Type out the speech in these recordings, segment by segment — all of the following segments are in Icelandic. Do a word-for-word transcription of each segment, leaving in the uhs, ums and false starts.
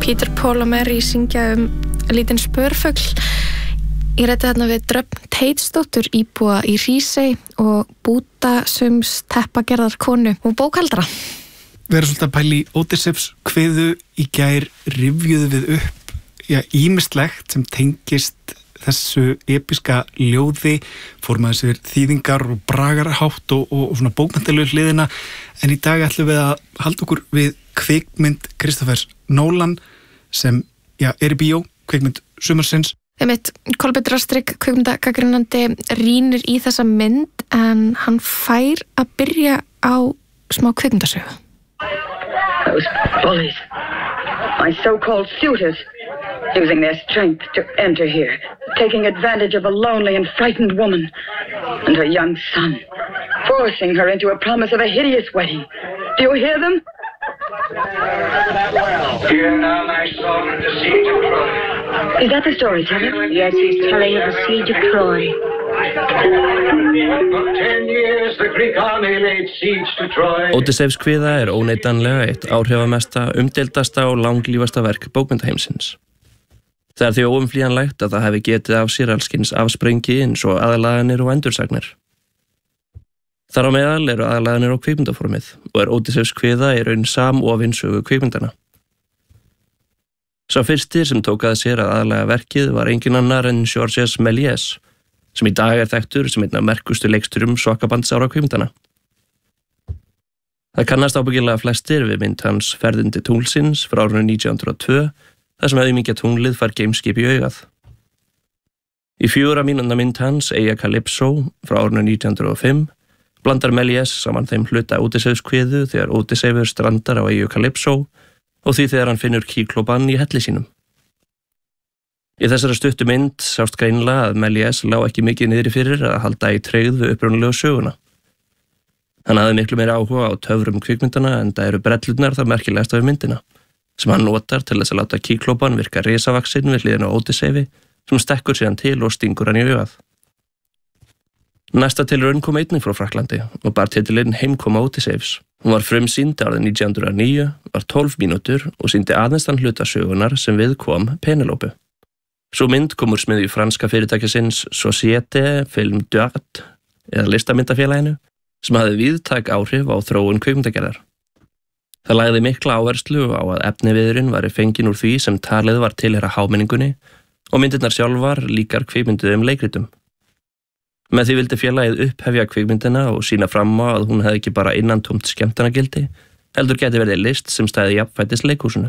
Peter, Paul og Mary syngja um lítinn spörfugl. Ég ræddi þarna við Dröfn Teitsdóttur, íbúa í Hrísey og bútasums teppagerðar konu og bókaldara. Við erum svolítið að pæla í Ódysseifs kviðu í gær, rifjuðu við upp já, ýmislegt sem tengist þessu episka ljóði, fórum að þessir þýðingar og bragarhátt og, og, og svona bókmenntalegu hliðina, en í dag ætlum við að halda okkur við kvikmynd Christophers Nolan sem já, er í bíó, kvikmynd sumarsins. Einmitt, Kolbeinn Rastrik, kvikmyndagagrínandi, rýnir í þessa mynd en hann fær að byrja á smá kvikmyndasögu. Those bullies, my so-called suitors, using their strength to enter here, taking advantage of a lonely and frightened woman and her young son, forcing her into a promise of a hideous wedding. Do you hear them? Hear now my song of the siege of Troy. Is that the story, Taylor? Yes, he's telling of the siege of Troy. For ten years the Greek army laid siege to Troy. Ódysseifs kviða er óneitanlega eitt áhrifamesta, umdeildasta og langlífasta verk bókmyndaheimsins. Það er því óumflýjanlegt að það hefði getið af sér allskins afsprengi eins og aðlaganir og endursagnir. Þar á meðal eru aðlaganir á kvikmyndaformið og er Ódysseifs kviða í raun samofin sögu kvikmyndana. Sá fyrsti sem tók að sér að aðlaga verkið var engin annar en Georges Méliès, sem í dag er þekktur sem einn af merkustu leiksturum svakabandsára kvikmyndana. Það kannast ábyggilega flestir við mynd hans Ferðin til tunglsins frá árinu nítján hundruð og tvö, þar sem auðmingja tunglið fær geimskip í augað. Í fjögurra mínútna mynd hans Eyja Calypso frá árinu nítján hundruð og fimm blandar Méliès saman þeim hluta Ódysseifs kviðu þegar Ódysseifur strandar á Eyju Calypso og því þegar hann finnur Kýklópann í helli sínum. Í þessari stuttu mynd sást greinilega að Méliès lá ekki mikið niðri fyrir að halda í tregð við upprunalegu söguna. Hann hafði miklu meira áhuga á töfrum kvikmyndana en það eru brellurnar það merkilegasta við myndina, sem hann notar til þess að láta Kýklópann virka risavaxinn við hliðina á Ódysseifsi sem stekkur síðan til og stingur hann í augað. Næsta tilraun kom einnig frá Frakklandi og bar titilinn Heimkoma Ódysseifs. Hún var frumsýnd árið nítján hundruð og níu, var tólf mínútur og sýndi aðeins þann hluta sögunar sem við kom Penelope. Svo mynd kom úr smiðju franska fyrirtækisins Société Film d'Art eða listamyndafélaginu sem hafði víðtæk áhrif á þróun kvikmyndagerðar. Það lagði mikla áherslu á að efniviðurinn væri fengin úr því sem talið var tilheyra hámenningunni og myndirnar sjálfar líkar kvikmynduðum leikritum. Með því vildi félagið upphefja kvikmyndina og sína fram á að hún hefði ekki bara innantómt skemmtanagildi, heldur gæti verið list sem stæði jafnfætis leikhúsinu.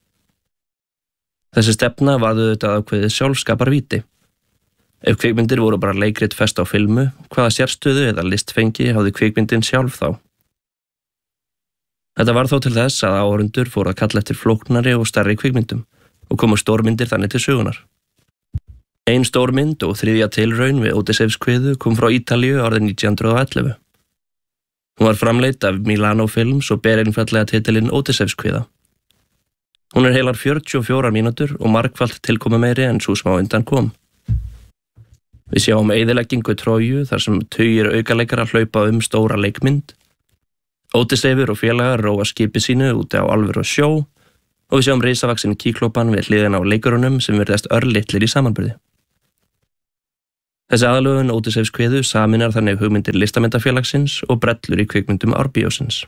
Þessi stefna varðu auðvitað ákveðið sjálfskaparvíti. Ef kvikmyndir voru bara leikrit fest á filmu, hvaða sérstöðu eða listfengi hafði kvikmyndin sjálf þá? Þetta var þó til þess að áhorfendur fóru að kalla eftir flóknari og stærri kvikmyndum og komu stórmyndir þannig til sögunar. Ein stórmynd og þriðja tilraun við Ódysseifs kviðu kom frá Ítalíu árið nítján hundruð og ellefu. Hún var framleidd af Milano Films og ber einfaldlega titilinn Ódysseifs kviða. Hún er heilar fjörutíu og fjórar mínútur og margfalt tilkomu meiri en sú sem á undan kom. Við sjáum eyðileggingu Tróju þar sem tugir aukaleikara hlaupa um stóra leikmynd. Ódysseifur og félagar róa skipi sínu úti á alvöru og sjó og við sjáum risavaxinn Kýklópann við hliðina á leikurunum sem virðast örlitlir í samanburði. Þessi aðlögun Ódysseifs kviðu saminar þannig hugmyndir listamyndafélagsins og brellur í kvikmyndum Árbíósins.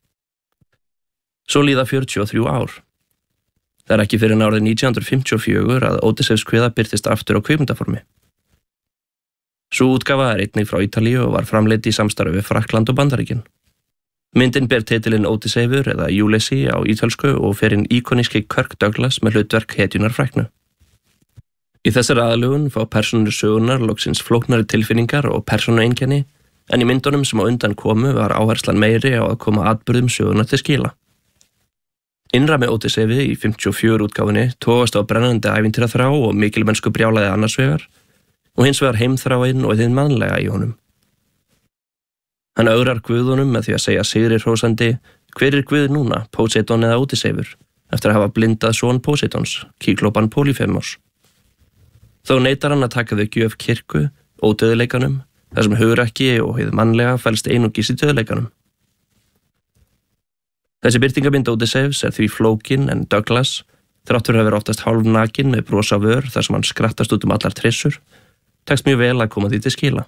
Svo líða fjörutíu og þrjú ár. Það er ekki fyrir en árið nítján hundruð fimmtíu og fjögur að Ódysseifs kviða birtist aftur á kvikmyndaformi. Sú útgáfa er einnig frá Ítalíu og var framleidd í samstarfi við Frakkland og Bandaríkin. Myndin ber titilinn Ódysseifur eða Ulysses á ítölsku og fer inn íkoníski Kirk Douglas með hlutverk hetjunar fræknu. Í þessari aðlögun fá persónur sögunar loksins flóknari tilfinningar og persónueinkenni, en í myndunum sem á undan komu var áherslan meiri á að koma atburðum sögunar til skila. Innra með Ódysseifi í fimmtíu og fjögur útgáfunni tógast á brennandi ævintýraþrá og mikilmennsku brjálæði annars vegar og hins vegar heimþráin og þinn mannlega í honum. Hann ögrar guðunum með því að segja sigri hrósandi, hver er guð núna, Poseidon eða Ódysseifur, eftir að hafa blindað son Poseidons, Kýklópann Polyphemos. Þó neitar hann að taka þau gjöf kirkju, ódauðleikanum, þar sem hugrekki og hið mannlega fælst einungis í dauðleikanum. Þessi birtingamynd Ódysseifs er því flókin en Douglas, þrátt fyrir að vera oftast hálfnakin með bros á vör þar sem hann skrattast út um allar trissur, tekst mjög vel að koma því til skila.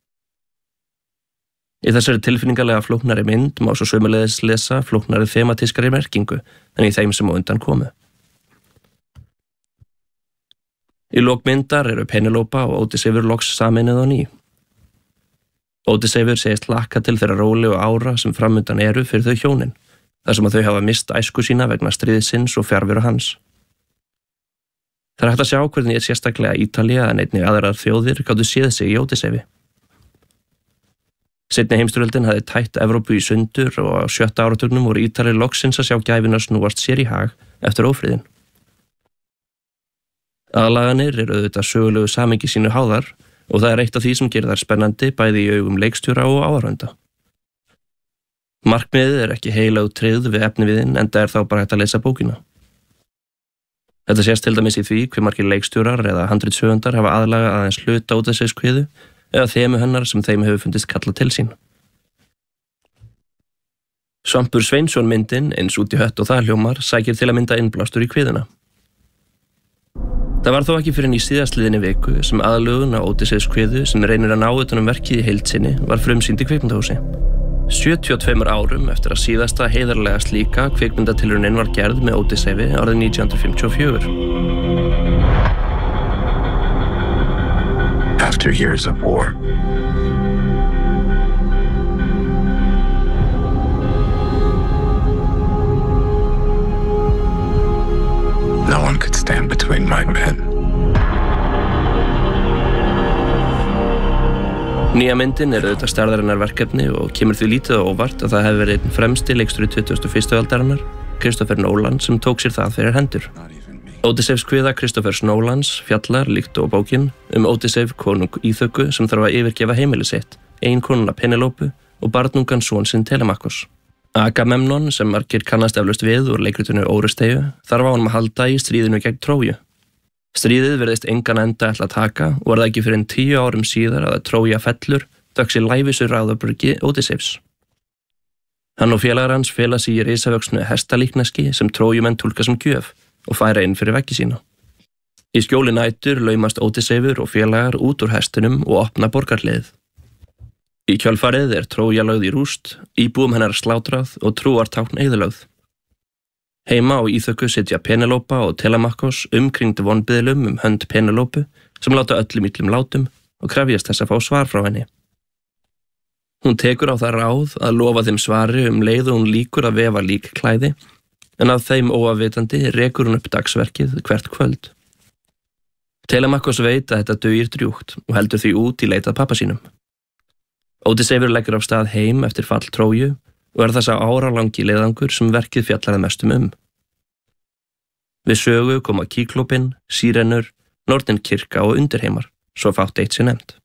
Í þessari tilfinningalega flóknari mynd má svo sömuleiðis lesa flóknari þematískari merkingu en í þeim sem á undan komu. Í lok myndar eru Penelope og Ódysseifur loks sameinuð á ný. Ódysseifur segist hlakka til þeirra rólegu ára sem framundan eru fyrir þau hjónin, þar sem að þau hafa mist æsku sína vegna stríðsins og fjarveru hans. Það er hægt að sjá hvernig er sérstaklega Ítalía en einnig aðrar þjóðir gátu séð sig í Ódysseifi. Seinni heimsstyrjöldin hafði tætt Evrópu í sundur og á sjötta áratugnum voru Ítalir loksins að sjá gæfina snúast sér í hag eftir ófriðin. Aðlaganir eru auðvitað sögulegu samhengi sínu háðar og það er eitt af því sem gerir þær spennandi bæði í augum leikstjóra og áhorfenda. Markmiðið er ekki heilög tryggð við efniviðinn enda er þá bara hægt að lesa bókina. Þetta sést til dæmis í því hve margir leikstjórar eða handritshöfundar hafa aðlaga aðeins hluta Ódysseifskviðu eða þemu hennar sem þeim hefur fundist kalla til sín. Svampur Sveinsson myndin, eins út í hött og það hljómar, sækir til að mynda innblástur í kviðuna. Það var þó ekki fyrir en í síðastliðinni viku sem aðlögun á Ódysseifskviðu sem reynir að ná utan um verkið í heild sinni var frumsýnd í kvikmyndahúsi. sjötíu og tveimur árum eftir að síðasta heiðarlega slíka kvikmyndatilraunin var gerð með Ódysseifi árið nítján hundruð fimmtíu og fjögur. After years of war, no one could stand between my men. Nýja myndin er auðvitað stærðarinnar verkefni og kemur því lítið á óvart að það hefur verið einn fremsti leikstjóri tuttugasta og fyrstu aldarinnar, Christopher Nolan, sem tók sér það fyrir hendur. Ódysseifskviða Christopher Nolans fjallar, líkt og bókin, um Ódysseif konung Íþöku sem þarf að yfirgefa heimili sitt, eiginkonuna Penelope og barnungan son sinn Telemakos. Agamemnon, sem margir kannast eflaust við úr leikritinu Óristeiu, þarf á honum að halda í stríðinu gegn Tróju. Stríðið virðist engan enda ætla að taka og var það ekki fyrir en tíu árum síðar að Trója fellur dögg sér lævísu ráðaburgi Ódysseifs. Hann og félagar hans fela sig í risavöxnu hestalíkneski sem Trójumenn túlka sem gjöf og færa inn fyrir veggi sína. Í skjóli nætur laumast Ódysseifur og félagar út úr hestinum og opna borgarliðið. Í kjölfarið er Trója lögð í rúst, íbúum hennar slátrað og trúartákn eyðilögð. Heima á Íþöku sitja Penelope og Telemakos umkringd vonbiðlum um hönd Penelope sem láta öllum illum látum og krefjast þess að fá svar frá henni. Hún tekur á það ráð að lofa þeim svari um leið og hún líkur að vefa líkklæði en að þeim óafvitandi rekur hún upp dagsverkið hvert kvöld. Telemakos veit að þetta dugir drjúgt og heldur því út í leit að pappa sínum. Ódysseifur leggur af stað heim eftir fall Tróju og er þessa áralangi leiðangur sem verkið fjallar að mestum um. Við sögu koma Kíklópin, Sírenur, Norðinkirkja og Undirheimar, svo fátt eitt sé nefnt.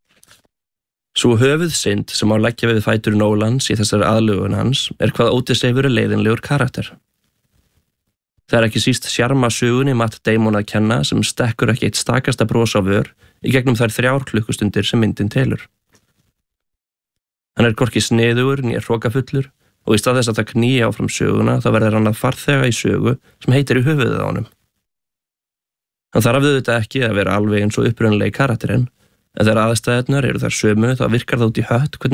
Sú höfuðsynd sem á leggja við fætur Nolans í þessari aðlögun hans er hvað Ódysseifur er leiðinlegur karakter. Það er ekki síst sjarma sögunni Matt Damon að kenna sem stekkur ekki eitt stakasta bros á vör í gegnum þær þrjár klukkustundir sem myndin telur. Hann er hvorki sniðugur né hrokafullur og í stað þess að það knýja áfram söguna þá verður hann að farþega í sögu sem heitir í höfuðið á honum. Hann þarf auðvitað ekki að vera alveg eins og upprunalegi karakterinn en þegar aðstæðurnar eru þar sömu þá virkar það út í hött hvernig